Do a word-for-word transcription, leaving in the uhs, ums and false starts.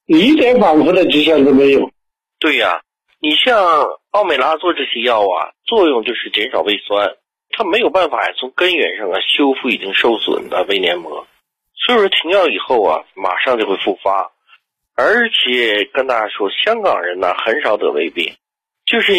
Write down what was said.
一点反复的迹象都没有。 对呀、啊，你像奥美拉唑这些药啊，作用就是减少胃酸，它没有办法呀从根源上啊修复已经受损的胃黏膜，所以说停药以后啊，马上就会复发。而且跟大家说，香港人呢很少得胃病，就是